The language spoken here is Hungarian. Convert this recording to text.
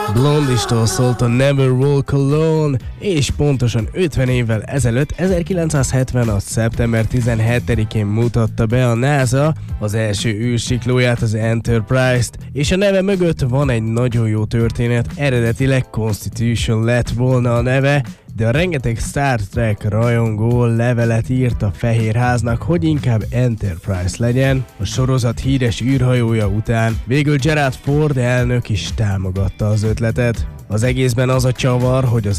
Blondistól szólt a Never Walk Alone, és pontosan 50 évvel ezelőtt, 1976. szeptember 17-én mutatta be a NASA az első űrsiklóját, az Enterprise-t, és a neve mögött van egy nagyon jó történet. Eredetileg Constitution lett volna a neve, de a rengeteg Star Trek rajongó levelet írt a Fehérháznak, hogy inkább Enterprise legyen. A sorozat híres űrhajója után végül Gerald Ford elnök is támogatta az ötletet. Az egészben az a csavar, hogy az